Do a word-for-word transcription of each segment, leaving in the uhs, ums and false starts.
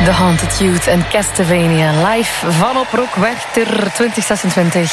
The Haunted Youth en Castlevania live van op Rockwerchter twintig zesentwintig.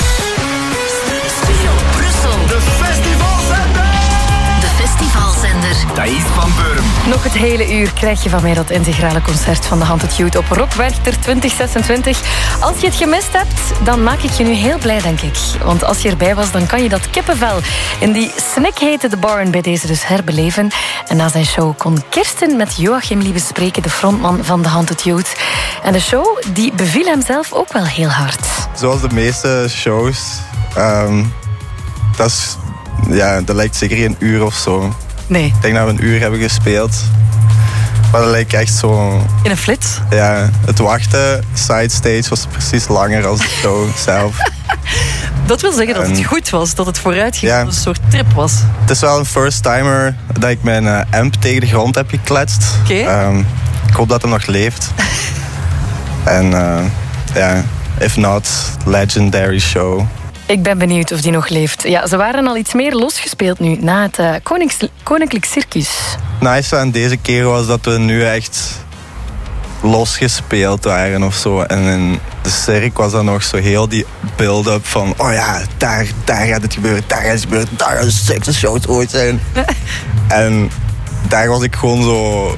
Studio Brussel. De festivalzender. De festivalzender. Thijs van Beuren. Nog het hele uur krijg je van mij dat integrale concert van The Haunted Youth op Rockwerchter twintig zesentwintig. Als je het gemist hebt, dan maak ik je nu heel blij, denk ik. Want als je erbij was, dan kan je dat kippenvel in die snikhete The Barn bij deze dus herbeleven. En na zijn show kon Kirsten met Joachim Liebe spreken, de frontman van The Haunted Youth. En de show, die beviel hem zelf ook wel heel hard. Zoals de meeste shows, um, dat, is, ja, dat lijkt zeker een uur of zo. Nee. Ik denk dat we een uur hebben gespeeld. Maar dat lijkt echt zo... In een flits? Ja, het wachten, sidestage, was precies langer als de show zelf. Dat wil zeggen dat het En, goed was, dat het vooruit ging, ja. dat het een soort trip was. Het is wel een first timer dat ik mijn uh, amp tegen de grond heb gekletst. Oké. Um, ik hoop dat hij nog leeft. En uh, ja, if not, legendary show. Ik ben benieuwd of die nog leeft. Ja, ze waren al iets meer losgespeeld nu, na het uh, Konings, Koninklijk Circus. Nice aan deze keer was dat we nu echt losgespeeld waren of zo. En in de cirk was dat nog zo heel die build-up van... Oh ja, daar, daar gaat het gebeuren, daar gaat het gebeuren, daar gaat de sixte show ooit zijn. En daar was ik gewoon zo...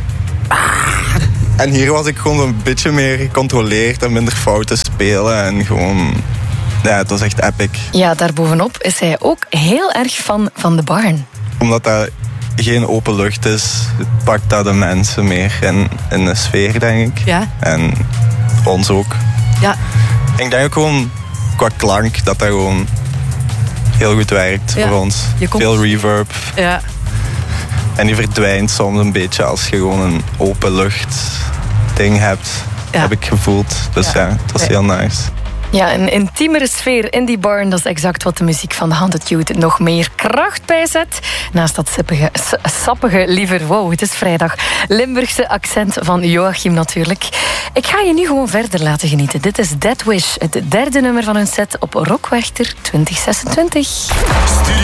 En hier was ik gewoon een beetje meer gecontroleerd en minder fouten spelen. En gewoon... Ja, het was echt epic. Ja, daarbovenop is hij ook heel erg fan van The Barn. Omdat dat geen open lucht is, pakt dat de mensen meer in, in de sfeer, denk ik. Ja. En ons ook. Ja. Ik denk ook gewoon qua klank dat dat gewoon heel goed werkt Ja. voor ons. Je komt- Veel reverb. Ja. En die verdwijnt soms een beetje als je gewoon een open lucht ding hebt. Ja. Heb ik gevoeld. Dus Ja. ja, het was Nee. heel nice. Ja, een intiemere sfeer in die barn, dat is exact wat de muziek van The Haunted Youth nog meer kracht bijzet. Naast dat sippige, s- sappige, liever, wow, het is vrijdag, Limburgse accent van Joachim natuurlijk. Ik ga je nu gewoon verder laten genieten. Dit is Dead Wish, het derde nummer van hun set op Rockwerchter twintig zesentwintig.